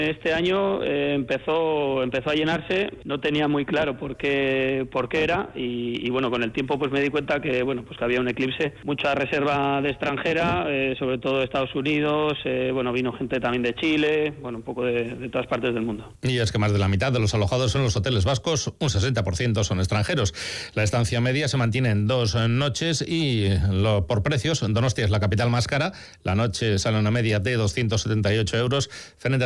Este año empezó a llenarse, no tenía muy claro por qué era y bueno, con el tiempo pues me di cuenta que bueno, pues que había un eclipse, mucha reserva de extranjera, sobre todo de Estados Unidos, bueno, vino gente también de Chile, bueno, un poco de todas partes del mundo. Y es que más de la mitad de los alojados en los hoteles vascos, un 60% son extranjeros. La estancia media se mantiene en 2 noches y por precios, Donostia es la capital más cara, la noche sale una media de 278 euros, frente a